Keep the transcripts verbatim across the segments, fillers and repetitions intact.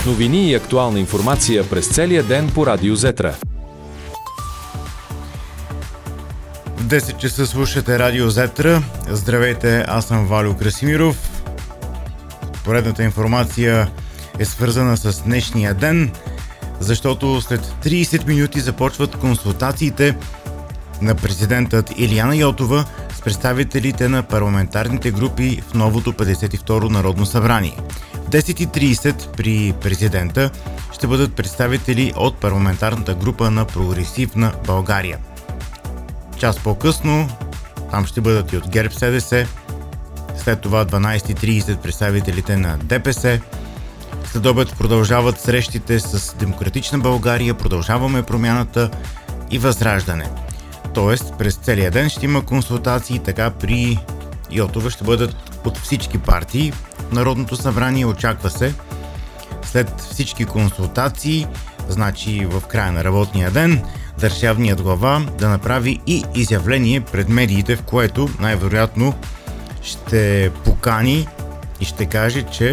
Новини и актуална информация през целия ден по Радио Зетра. В десет часа слушате Радио Зетра. Здравейте, аз съм Валю Красимиров. Поредната информация е свързана с днешния ден, защото след трийсет минути започват консултациите на президентът Илияна Йотова с представителите на парламентарните групи в новото петдесет и второ Народно събрание. В десет и трийсет при президента ще бъдат представители от парламентарната група на Прогресивна България. Час по-късно там ще бъдат и от ГЕРБ-СДС, след това дванайсет и трийсет представителите на ДПС. След обед продължават срещите с Демократична България, Продължаваме промяната и Възраждане. Тоест през целия ден ще има консултации, така при Йотова ще бъдат от всички партии. Народното събрание очаква се след всички консултации, значи в края на работния ден, държавният глава да направи и изявление пред медиите, в което най-вероятно ще покани и ще каже, че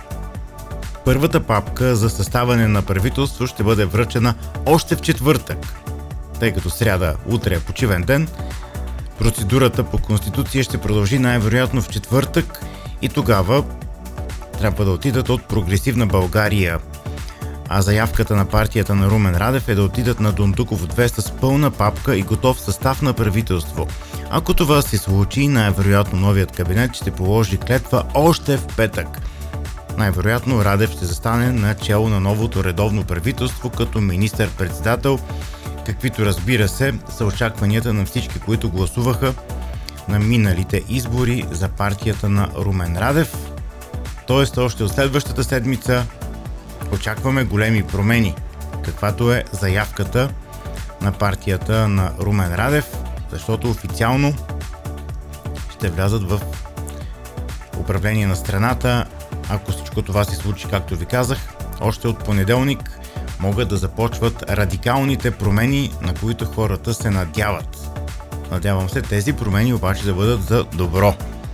първата папка за съставане на правителство ще бъде връчена още в четвъртък, тъй като сряда, утре е почивен ден. Процедурата по Конституция ще продължи най-вероятно в четвъртък и тогава трябва да отидат от Прогресивна България. А заявката на партията на Румен Радев е да отидат на Дондуков двеста с пълна папка и готов състав на правителство. Ако това се случи, най-вероятно новият кабинет ще положи клетва още в петък. Най-вероятно Радев ще застане на чело на новото редовно правителство като министър-председател, каквито, разбира се, са очакванията на всички, които гласуваха на миналите избори за партията на Румен Радев. Тоест още от следващата седмица очакваме големи промени, каквато е заявката на партията на Румен Радев, защото официално ще влязат в управление на страната. Ако всичко това се случи, както ви казах, още от понеделник могат да започват радикалните промени, на които хората се надяват. Надявам се тези промени обаче да бъдат за добро.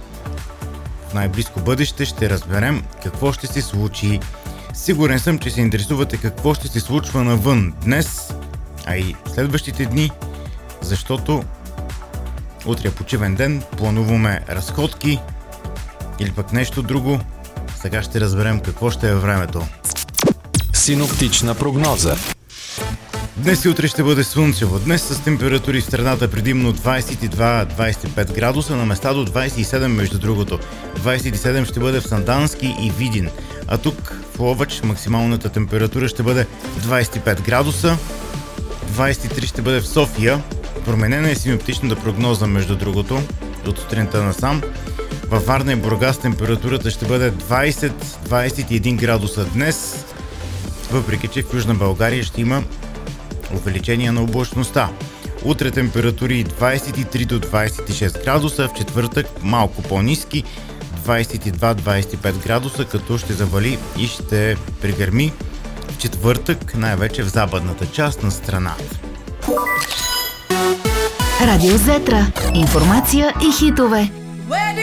В най-близко бъдеще ще разберем какво ще се случи. Сигурен съм, че се интересувате какво ще се случва навън днес, а и следващите дни, защото утре е почивен ден, плануваме разходки или пък нещо друго. Сега ще разберем какво ще е времето. Синоптична прогноза. Днес и утре ще бъде слънчево. Днес с температури в страната предимно двайсет и два до двайсет и пет градуса, на места до двайсет и седем между другото. двайсет и седем ще бъде в Сандански и Видин. А тук в Ловеч максималната температура ще бъде двайсет и пет градуса. двайсет и три ще бъде в София. Променена е синоптичната прогноза между другото от сутринта насам. Във Варна и Бургас температурата ще бъде двайсет до двайсет и един градуса днес, въпреки че в Южна България ще има увеличение на облачността. Утре температури двайсет и три до двайсет и шест градуса, в четвъртък малко по-ниски, двайсет и два до двайсет и пет градуса, като ще завали и ще пригърми в четвъртък, най-вече в западната част на страната. Радио Зетра. Информация и хитове.